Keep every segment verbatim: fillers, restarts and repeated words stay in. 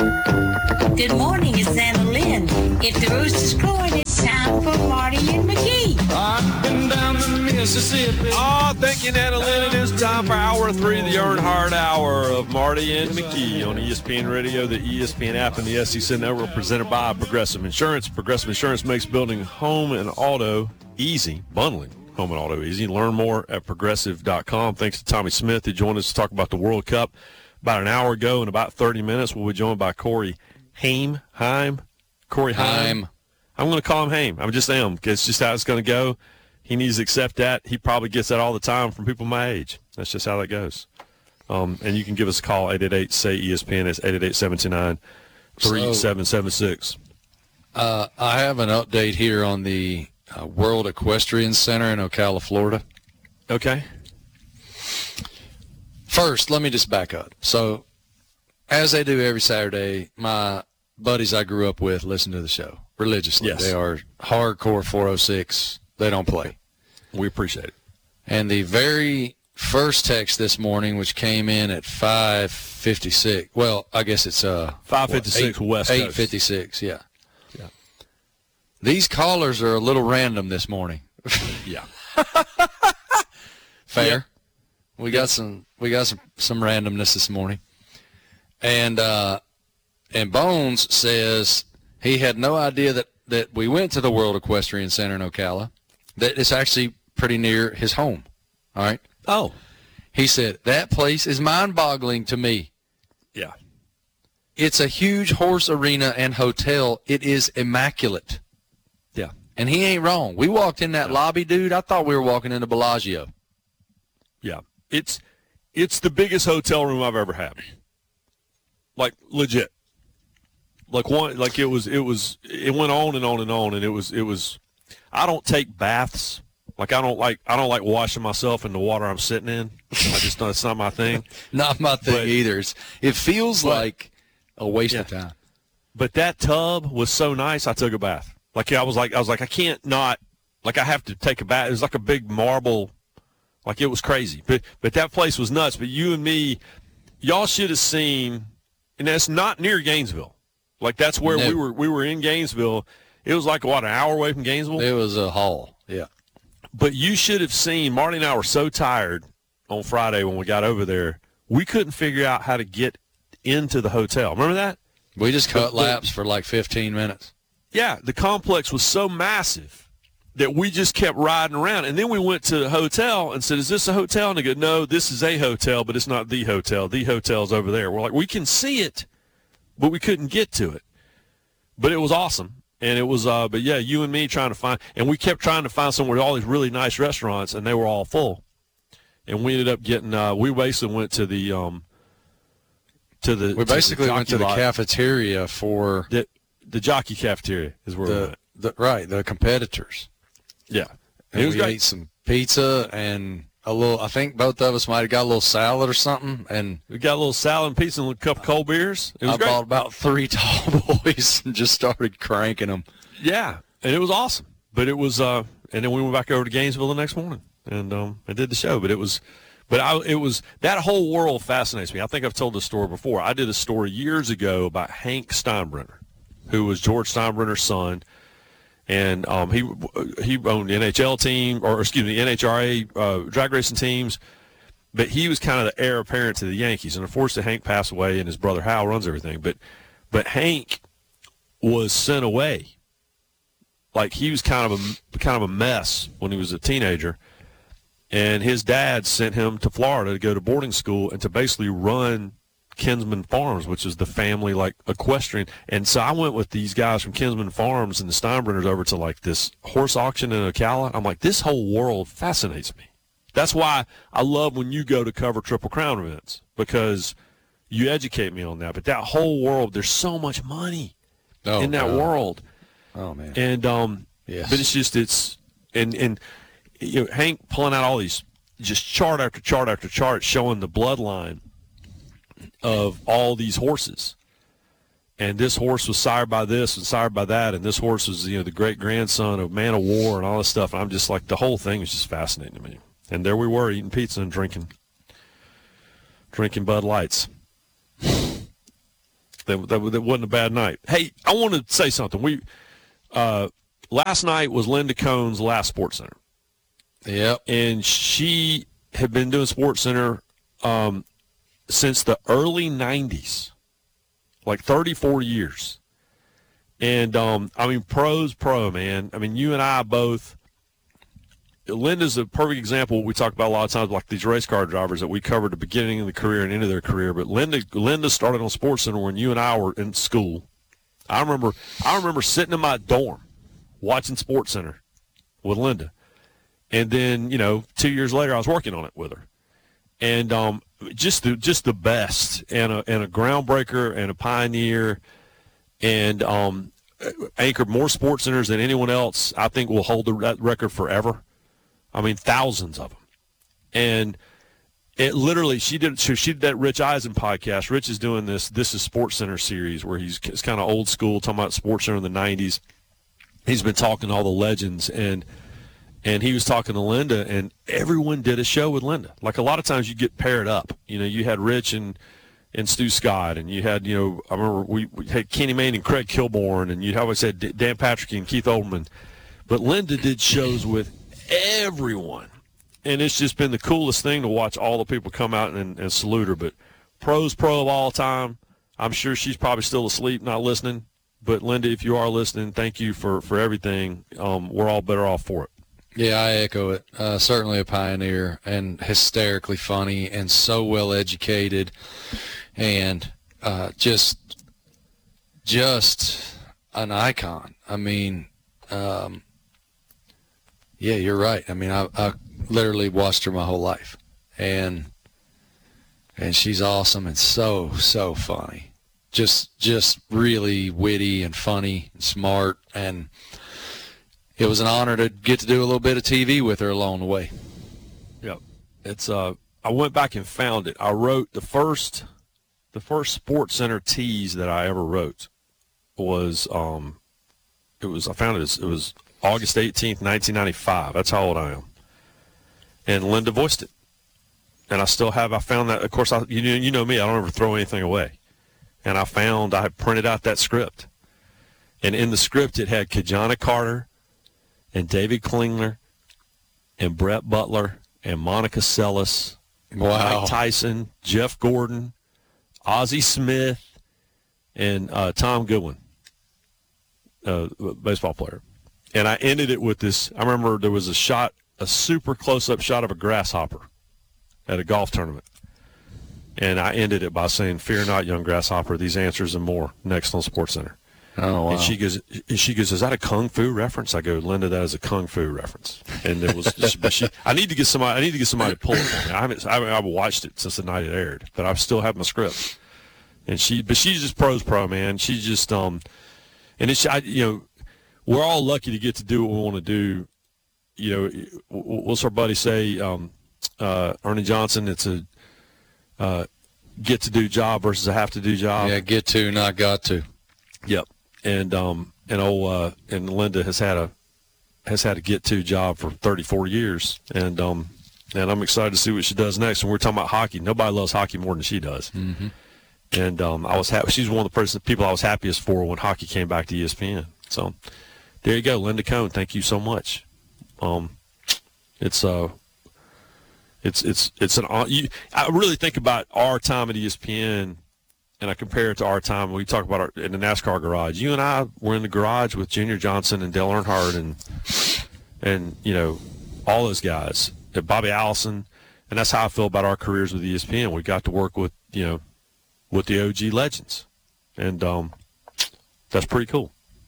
Good morning, it's Anna Lynn. If the rooster's crowing, it's time for Marty and McGee. I've been down the Mississippi. Oh, thank you, Anna Lynn. It is time for hour three of the Earnhardt Hour of Marty and McGee on E S P N Radio, the E S P N app, and the S E C Network, presented by Progressive Insurance. Progressive Insurance makes building home and auto easy, bundling home and auto easy. Learn more at progressive dot com. Thanks to Tommy Smith, who joined us to talk about the World Cup about an hour ago. In about thirty minutes, we'll be joined by Corey Haim. Haim? Corey Haim. I'm going to call him Haim. I'm just am. It's just how it's going to go. He needs to accept that. He probably gets that all the time from people my age. That's just how that goes. Um, and you can give us a call, eight eight eight, S A Y, E S P N. It's eight eight eight, seven two nine, three seven seven six. Uh, I have an update here on the uh, World Equestrian Center in Ocala, Florida. Okay. First, let me just back up. So, as I do every Saturday, my buddies I grew up with listen to the show religiously. Yes. They are hardcore four oh six. They don't play. We appreciate it. And the very first text this morning, which came in at five fifty-six, well, I guess it's uh five fifty-six what, eight, West Coast. eight fifty-six, yeah. Yeah. These callers are a little random this morning. Yeah. Fair. Yeah. We got some we got some, some randomness this morning. And uh and Bones says he had no idea that, that we went to the World Equestrian Center in Ocala, that it's actually pretty near his home. All right? Oh. He said, that place is mind-boggling to me. Yeah. It's a huge horse arena and hotel. It is immaculate. Yeah. And he ain't wrong. We walked in that Yeah. lobby, dude. I thought we were walking into Bellagio. Yeah. It's it's the biggest hotel room I've ever had. Like, legit. Like one, like it was, it was, it went on and on and on, and it was, it was. I don't take baths. Like I don't like, I don't like washing myself in the water I'm sitting in. I just, it's not my thing. Not my thing But- either. It's, it feels but- like a waste Yeah. of time. But that tub was so nice. I took a bath. Like I was like, I was like, I can't not, like I have to take a bath. It was like a big marble, like it was crazy. But but that place was nuts. But you and me, y'all should have seen, and that's not near Gainesville. Like that's where No. we were. We were in Gainesville. It was like what, an hour away from Gainesville. It was a haul. Yeah. But you should have seen. Marty and I were so tired on Friday when we got over there. We couldn't figure out how to get into the hotel. Remember that? We just cut The- laps for like fifteen minutes. Yeah, the complex was so massive that we just kept riding around. And then we went to the hotel and said, is this a hotel? And they go, no, this is a hotel, but it's not the hotel. The hotel's over there. We're like, we can see it, but we couldn't get to it. But it was awesome. And it was, uh, but yeah, you and me trying to find, and we kept trying to find somewhere, all these really nice restaurants, and they were all full. And we ended up getting, uh, we basically went to the, um, to the, We to the basically went to the jockey lot. cafeteria for The, the jockey cafeteria is where we the, went. the right the competitors. Yeah. And It was we great. ate some pizza and a little. I think both of us might have got a little salad or something. And We got a little salad and pizza and a cup of cold beers. It was I great. bought about three tall boys and just started cranking them. Yeah, and it was awesome. But it was, uh, and then we went back over to Gainesville the next morning and um, I did the show. But it was, but I, it was that whole world fascinates me. I think I've told this story before. I did a story years ago about Hank Steinbrenner, who was George Steinbrenner's son, and um, he he owned the N H L team, or excuse me, N H R A uh, drag racing teams. But he was kind of the heir apparent to the Yankees, and unfortunately, Hank passed away, and his brother Hal runs everything. But but Hank was sent away. Like he was kind of a kind of a mess when he was a teenager, and his dad sent him to Florida to go to boarding school and to basically run Kinsman Farms, which is the family like equestrian. And so I went with these guys from Kinsman Farms and the Steinbrenners over to like this horse auction in Ocala. I'm like, this whole world fascinates me. That's why I love when you go to cover Triple Crown events, because you educate me on that. But that whole world, there's so much money Oh, in that God. world. Oh man. And um, Yes. but it's just it's and and you know, Hank pulling out all these just chart after chart after chart showing the bloodline of all these horses. And this horse was sired by this and sired by that, and this horse was, you know, the great grandson of Man of War and all this stuff. And I'm just like, the whole thing is just fascinating to me. And there we were eating pizza and drinking drinking Bud Lights. That, that, that wasn't a bad night. Hey, I want to say something. We uh, last night was Linda Cohn's last Sports Center. Yep. And she had been doing Sports Center um, since the early nineties, like thirty, forty years. And, um, I mean, pro's pro, man. I mean, you and I both – Linda's a perfect example. We talk about a lot of times, like these race car drivers that we covered at the beginning of the career and into their career. But Linda, Linda started on Sports Center when you and I were in school. I remember, I remember sitting in my dorm watching Sports Center with Linda, and then you know, two years later, I was working on it with her, and um, just the just the best, and a and a groundbreaker and a pioneer, and um, anchored more Sports Centers than anyone else. I think will hold the that record forever. I mean, thousands of them. And it literally, she did so she did that Rich Eisen podcast. Rich is doing this This is Sports Center series where he's it's kind of old school, talking about Sports Center in the nineties. He's been talking to all the legends, and and he was talking to Linda, and everyone did a show with Linda. Like a lot of times you get paired up. You know, you had Rich and, and Stu Scott, and you had, you know, I remember we, we had Kenny Mayne and Craig Kilborn, and you'd always had Dan Patrick and Keith Olbermann. But Linda did shows with everyone, and it's just been the coolest thing to watch all the people come out and, and salute her. But pro's pro of all time. I'm sure she's probably still asleep, not listening. But Linda, if you are listening, thank you for for everything. Um, we're all better off for it. Yeah, I echo it. Uh, certainly a pioneer, and hysterically funny, and so well educated, and uh, just just an icon. I mean. Um, Yeah, you're right. I mean, I, I literally watched her my whole life, and and she's awesome and so so funny, just just really witty and funny and smart, and it was an honor to get to do a little bit of T V with her along the way. Yep, it's uh, I went back and found it. I wrote the first the first Sports Center tease that I ever wrote was um, it was I found it it was. August eighteenth, nineteen ninety-five. That's how old I am. And Linda voiced it. And I still have, I found that, of course, I, you, know, you know me, I don't ever throw anything away. And I found, I had printed out that script. And in the script, it had Kajana Carter and David Klingler and Brett Butler and Monica Seles, Wow. Mike Tyson, Jeff Gordon, Ozzie Smith, and uh, Tom Goodwin, uh, baseball player. And I ended it with this. I remember there was a shot, a super close-up shot of a grasshopper at a golf tournament. And I ended it by saying, "Fear not, young grasshopper, these answers and more next on Sports Center." Oh, wow. And she goes, she goes, "Is that a kung fu reference?" I go, "Linda, that is a kung fu reference." And it was, just, but she, I need to get somebody, I need to get somebody to pull it for me. I haven't, I haven't, I haven't watched it since the night it aired, but I still have my script. And she, but she's just pro's pro, man. She's just, um, and it's, I, you know, we're all lucky to get to do what we want to do. You know, what's our buddy say? Um, uh, Ernie Johnson. It's a uh, get to do job versus a have to do job. Yeah, get to, not got to. Yep. And um, and old uh, and Linda has had a has had a get to job for thirty-four years, and um, and I'm excited to see what she does next. And we're talking about hockey. Nobody loves hockey more than she does. Mm-hmm. And um, I was happy. She's one of the person, people I was happiest for when hockey came back to E S P N. So. There you go, Linda Cohn. Thank you so much. Um, it's uh, it's it's it's an. You, I really think about our time at E S P N, and I compare it to our time when we talk about our, in the NASCAR garage. You and I were in the garage with Junior Johnson and Dale Earnhardt and and you know all those guys, and Bobby Allison, and that's how I feel about our careers with E S P N. We got to work with you know with the O G legends, and um, that's pretty cool.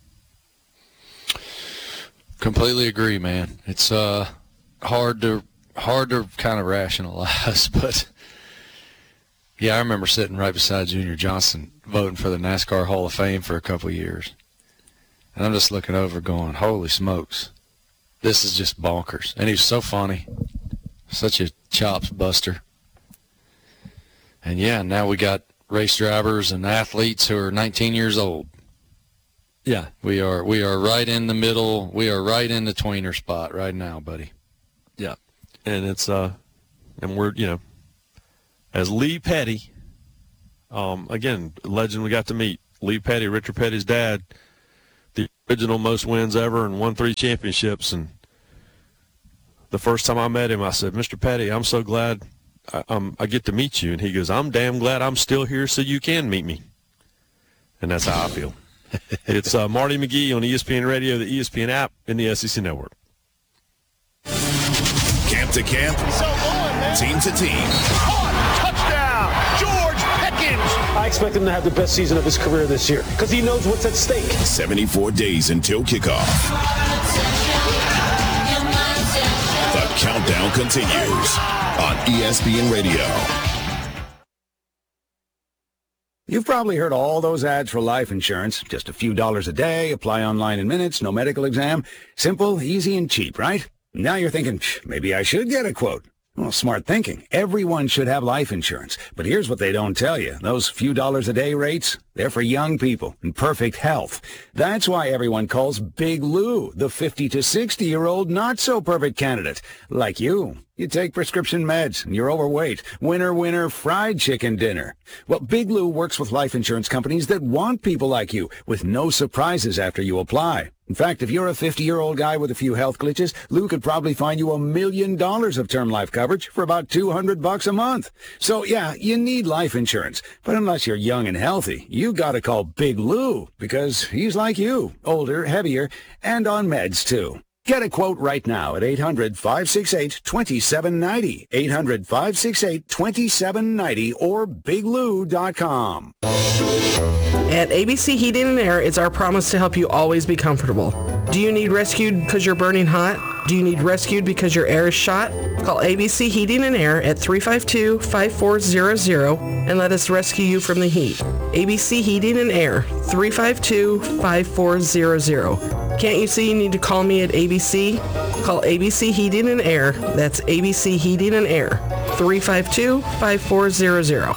Completely agree, man. It's uh hard to hard to kind of rationalize, but yeah, I remember sitting right beside Junior Johnson voting for the NASCAR Hall of Fame for a couple of years, and I'm just looking over, going, "Holy smokes, this is just bonkers!" And he was so funny, such a chops buster. And yeah, now we got race drivers and athletes who are nineteen years old. Yeah, we are we are right in the middle. We are right in the tweener spot right now, buddy. Yeah, and it's uh, and we're you know, as Lee Petty, Um, again, legend we got to meet. Lee Petty, Richard Petty's dad, the original most wins ever and won three championships. And the first time I met him, I said, Mister Petty, I'm so glad I, um, I get to meet you. And he goes, I'm damn glad I'm still here so you can meet me. And that's how I feel. It's uh, Marty McGee on E S P N Radio, the E S P N app, and the S E C Network. Camp to camp, team to team. Touchdown, George Pickens. I expect him to have the best season of his career this year because he knows what's at stake. seventy-four days until kickoff. The countdown continues on E S P N Radio. You've probably heard all those ads for life insurance. Just a few dollars a day, apply online in minutes, no medical exam. Simple, easy, and cheap, right? Now you're thinking, maybe I should get a quote. Well, smart thinking. Everyone should have life insurance. But here's what they don't tell you. Those few dollars a day rates, they're for young people in perfect health. That's why everyone calls Big Lou the fifty to sixty-year-old not-so-perfect candidate. Like you. You take prescription meds, and you're overweight. Winner, winner, fried chicken dinner. Well, Big Lou works with life insurance companies that want people like you, with no surprises after you apply. In fact, if you're a fifty-year-old guy with a few health glitches, Lou could probably find you a million dollars of term life coverage for about two hundred bucks a month. So, yeah, you need life insurance. But unless you're young and healthy, you gotta call Big Lou, because he's like you, older, heavier, and on meds, too. Get a quote right now at eight hundred, five six eight, two seven nine zero, eight hundred, five six eight, two seven nine zero, or big lou dot com. At A B C Heating and Air, it's our promise to help you always be comfortable. Do you need rescued because you're burning hot? Do you need rescued because your air is shot? Call A B C Heating and Air at three five two, five four zero zero and let us rescue you from the heat. A B C Heating and Air, three five two, five four zero zero. Can't you see you need to call me at A B C? Call A B C Heating and Air. That's A B C Heating and Air, three five two, five four zero zero.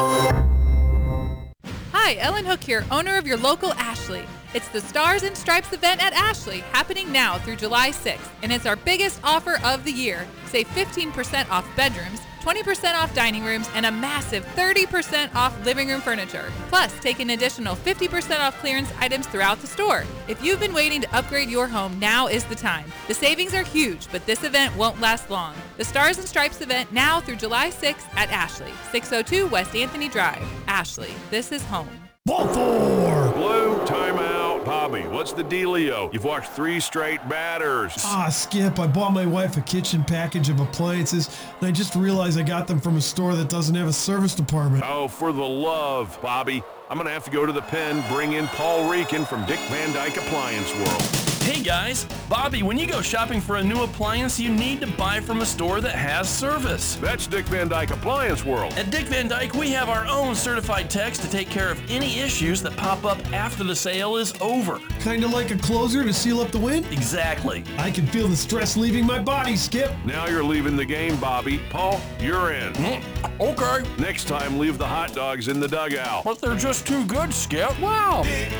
Hi, Ellen Hook here, owner of your local Ashley. It's the Stars and Stripes event at Ashley, happening now through July sixth, and it's our biggest offer of the year. Save fifteen percent off bedrooms, twenty percent off dining rooms, and a massive thirty percent off living room furniture. Plus, take an additional fifty percent off clearance items throughout the store. If you've been waiting to upgrade your home, now is the time. The savings are huge, but this event won't last long. The Stars and Stripes event now through July sixth at Ashley, six oh two West Anthony Drive. Ashley, this is home. Ball four. Blue, timeout. Bobby, what's the dealio? You've watched three straight batters. Ah, Skip, I bought my wife a kitchen package of appliances, and I just realized I got them from a store that doesn't have a service department. Oh, for the love, Bobby. I'm going to have to go to the pen, bring in Paul Rican from Dick Van Dyke Appliance World. Hey guys, Bobby, when you go shopping for a new appliance, you need to buy from a store that has service. That's Dick Van Dyke Appliance World. At Dick Van Dyke, we have our own certified techs to take care of any issues that pop up after the sale is over. Kinda like a closer to seal up the win? Exactly. I can feel the stress leaving my body, Skip. Now you're leaving the game, Bobby. Paul, you're in. Mm, okay. Next time, leave the hot dogs in the dugout. But they're just too good, Skip. Wow.